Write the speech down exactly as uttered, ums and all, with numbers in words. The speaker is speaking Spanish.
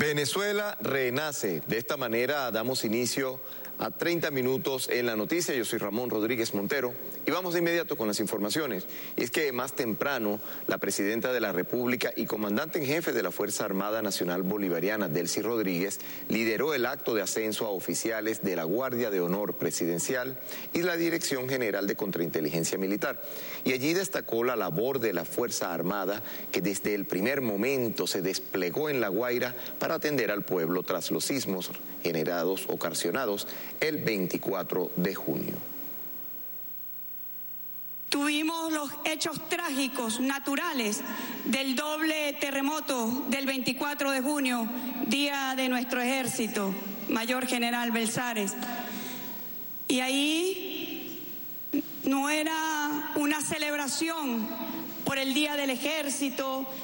Venezuela renace. De esta manera damos inicio a treinta minutos en la noticia. Yo soy Ramón Rodríguez Montero y vamos de inmediato con las informaciones. Y es que más temprano la presidenta de la República y comandante en jefe de la Fuerza Armada Nacional Bolivariana, Delcy Rodríguez, lideró el acto de ascenso a oficiales de la Guardia de Honor Presidencial y la Dirección General de Contrainteligencia Militar. Y allí destacó la labor de la Fuerza Armada, que desde el primer momento se desplegó en La Guaira para atender al pueblo tras los sismos generados, ocasionados el veinticuatro de junio. Tuvimos los hechos trágicos, naturales, del doble terremoto del veinticuatro de junio, día de nuestro ejército, Mayor General Belsares. Y ahí no era una celebración por el Día del Ejército,